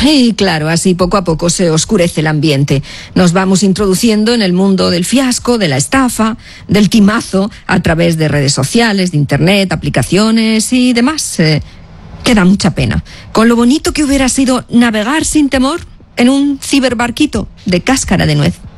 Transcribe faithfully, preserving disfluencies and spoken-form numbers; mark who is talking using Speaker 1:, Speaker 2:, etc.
Speaker 1: Y claro, así poco a poco se oscurece el ambiente. Nos vamos introduciendo en el mundo del fiasco, de la estafa, del timazo, a través de redes sociales, de internet, aplicaciones y demás. Eh, que da mucha pena. Con lo bonito que hubiera sido navegar sin temor en un ciberbarquito de cáscara de nuez.